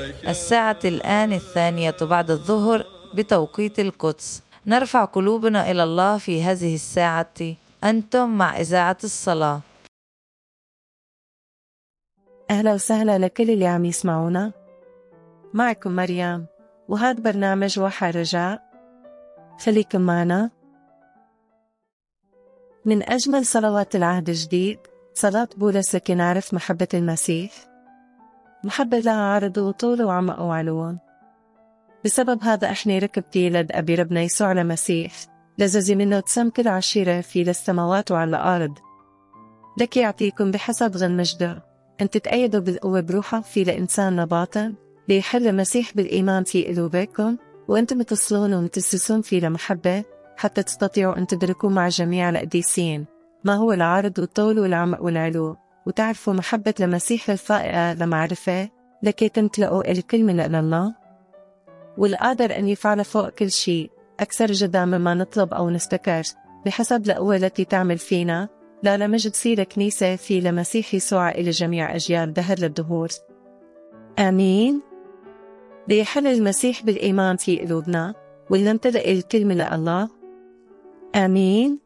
الساعة الآن 2 بعد الظهر بتوقيت القدس. نرفع قلوبنا إلى الله في هذه الساعة. أنتم مع إذاعة الصلاة. أهلا وسهلا لكل اللي عم يسمعونا. معكم مريم، وهذا برنامج وحى رجاء. خليكم معنا. من أجمل صلوات العهد الجديد صلاة بولس لكي نعرف محبة المسيح. محبة لها عرض وطول وعمق وعلو. بسبب هذا احنا ركبتي لد أبي ربنا يسوع المسيح، لزازي منه تسم كل عشيرة في للسماوات وعلى الأرض. لك يعطيكم بحسب غن مجده أن تتأيدوا بالقوة بروحه في لإنسان باطن، ليحل المسيح بالإيمان في قلوبكم، وأنتم تصلون ومتسسون في لمحبة، حتى تستطيعوا أن تدركوا مع جميع القديسين ما هو العرض والطول والعمق والعلو، وتعرفوا محبة المسيح الفائقة لمعرفة، لكي تمتلئوا الكل من الله، والقادر أن يفعل فوق كل شيء أكثر جدا مما نطلب أو نفتكر، بحسب القوة التي تعمل فينا، لا لمجد سير كنيسة في لمسيح يسوع إلى جميع أجيال دهر للدهور. آمين. ليحل المسيح بالإيمان في قلوبنا، ولنمتلئ الكل من الله. آمين.